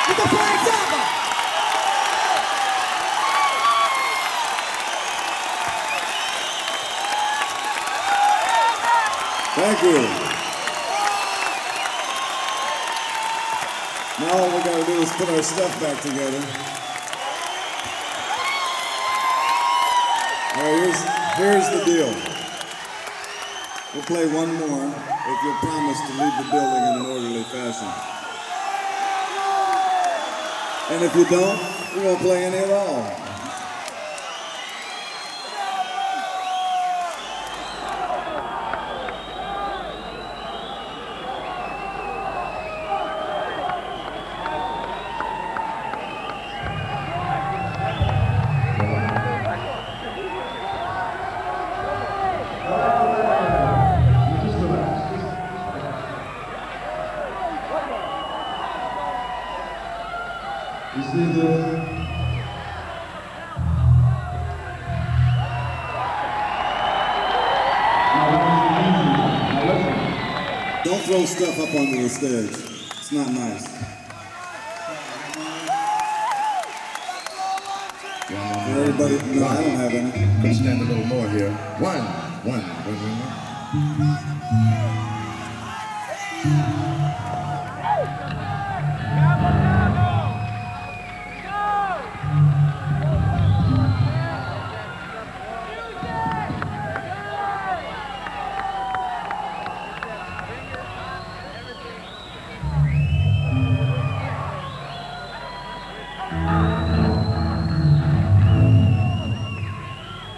Get the flags up! Thank you. Now all we gotta do is put our stuff back together. All right, here's the deal. We'll play one more if you'll promise to leave the building in an orderly fashion. And if you don't, we won't play any at all. You see this? Don't throw stuff up onto the stage. It's not nice. For everybody, no, I don't have any. Could stand a little more here. One. Everything.